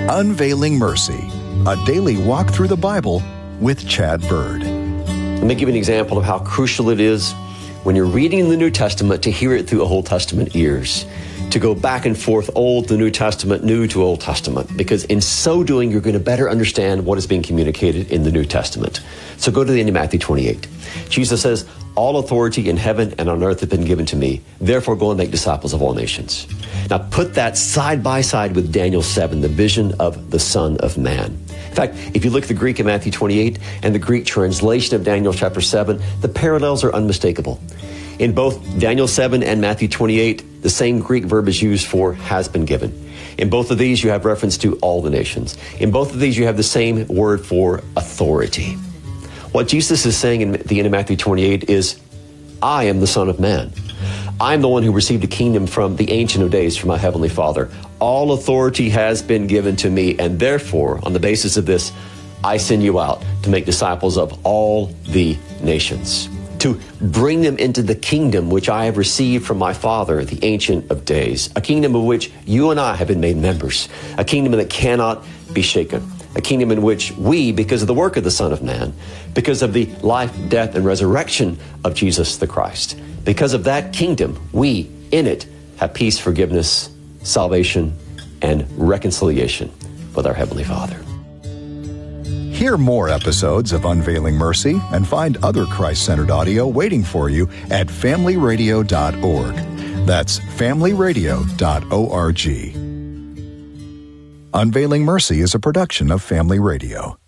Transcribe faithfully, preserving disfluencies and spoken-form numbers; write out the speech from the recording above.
Unveiling Mercy, a daily walk through the Bible with Chad Bird. Let me give you an example of how crucial it is when you're reading the New Testament to hear it through Old Testament ears, to go back and forth, Old to New Testament, New to Old Testament, because in so doing, you're going to better understand what is being communicated in the New Testament. So go to the end of Matthew twenty-eight. Jesus says, all authority in heaven and on earth have been given to me. Therefore, go and make disciples of all nations. Now, put that side by side with Daniel seven, the vision of the Son of Man. In fact, if you look at the Greek in Matthew twenty-eight and the Greek translation of Daniel chapter seven, the parallels are unmistakable. In both Daniel seven and Matthew twenty-eight, the same Greek verb is used for has been given. In both of these, you have reference to all the nations. In both of these, you have the same word for authority. What Jesus is saying in the end of Matthew twenty-eight is, I am the Son of Man. I'm the one who received a kingdom from the Ancient of Days, from my Heavenly Father. All authority has been given to me, and therefore, on the basis of this, I send you out to make disciples of all the nations, to bring them into the kingdom which I have received from my Father, the Ancient of Days, a kingdom of which you and I have been made members, a kingdom that cannot be shaken, a kingdom in which we, because of the work of the Son of Man, because of the life, death, and resurrection of Jesus the Christ, because of that kingdom, we, in it, have peace, forgiveness, salvation, and reconciliation with our Heavenly Father. Hear more episodes of Unveiling Mercy and find other Christ-centered audio waiting for you at family radio dot org. That's family radio dot org. Unveiling Mercy is a production of Family Radio.